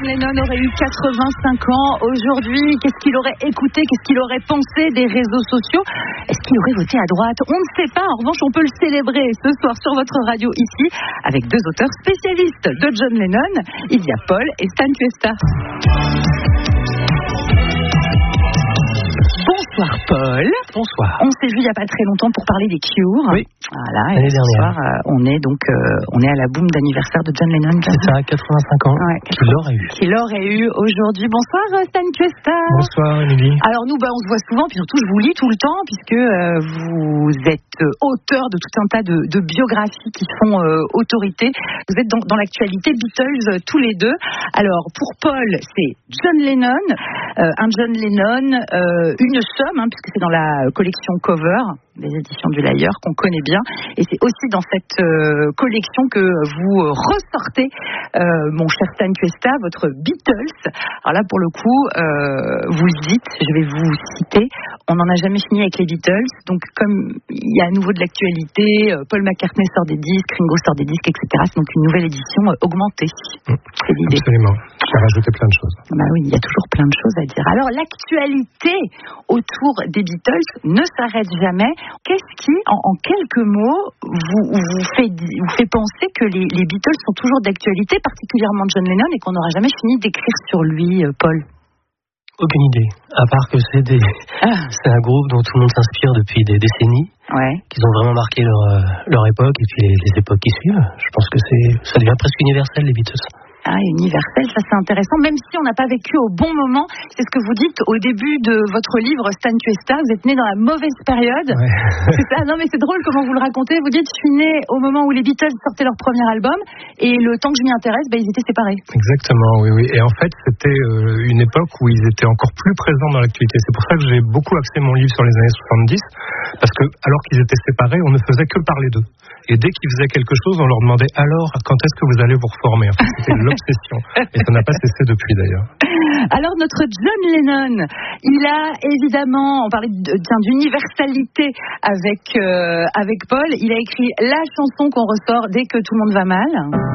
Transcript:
Lennon aurait eu 85 ans aujourd'hui. Qu'est-ce qu'il aurait écouté? Qu'est-ce qu'il aurait pensé des réseaux sociaux? Est-ce qu'il aurait voté à droite? On ne sait pas. En revanche, on peut le célébrer ce soir sur votre radio ici avec deux auteurs spécialistes de John Lennon. Il y a Paul et Stan Cuesta. Bonsoir Paul. Bonsoir. On s'est vu il n'y a pas très longtemps pour parler des Cure. Oui. Voilà. L'année ce dernière. soir, on est à la boum d'anniversaire de John Lennon. C'est ça, 85 ans. Ouais, qu'il aurait eu aujourd'hui. Bonsoir Stan Cuesta. Bonsoir Émilie. Alors nous, on se voit souvent, puis surtout je vous lis tout le temps, puisque vous êtes auteur de tout un tas de biographies qui font autorité. Vous êtes dans l'actualité Beatles tous les deux. Alors pour Paul, c'est John Lennon, un John Lennon, une somme, puisque c'est dans la collection Cover des éditions du Lyre qu'on connaît bien, et c'est aussi dans cette collection que vous ressortez, mon cher Stan Cuesta, votre Beatles. Alors là, pour le coup, vous le dites, je vais vous citer, on n'en a jamais fini avec les Beatles, donc comme il y a à nouveau de l'actualité, Paul McCartney sort des disques, Ringo sort des disques, etc., c'est donc une nouvelle édition augmentée. C'est l'idée. Absolument, j'ai rajouté plein de choses. Bah oui, il y a toujours plein de choses à dire. Alors, l'actualité autour des Beatles ne s'arrête jamais. Qu'est-ce qui, en quelques mots, vous fait penser que les Beatles sont toujours d'actualité, particulièrement John Lennon, et qu'on n'aura jamais fini d'écrire sur lui, Paul? Aucune idée, à part que c'est un groupe dont tout le monde s'inspire depuis des décennies, qu'ils ont vraiment marqué leur époque et puis les époques qui suivent. Je pense que ça devient presque universel, les Beatles. Universel, ça c'est intéressant, même si on n'a pas vécu au bon moment. C'est ce que vous dites au début de votre livre Stan Cuesta, vous êtes né dans la mauvaise période. Ouais. C'est ça. Non mais c'est drôle comment vous le racontez. Vous dites, je suis né au moment où les Beatles sortaient leur premier album, et le temps que je m'y intéresse, ils étaient séparés. Exactement, oui. Et en fait, c'était une époque où ils étaient encore plus présents dans l'actualité. C'est pour ça que j'ai beaucoup axé mon livre sur les années 70, parce que alors qu'ils étaient séparés, on ne faisait que parler d'eux. Et dès qu'ils faisaient quelque chose, on leur demandait alors quand est-ce que vous allez vous reformer. Enfin, c'était l'obsession. Et ça n'a pas cessé depuis d'ailleurs. Alors notre John Lennon, il a évidemment, on parlait d'universalité avec Paul, il a écrit la chanson qu'on ressort dès que tout le monde va mal.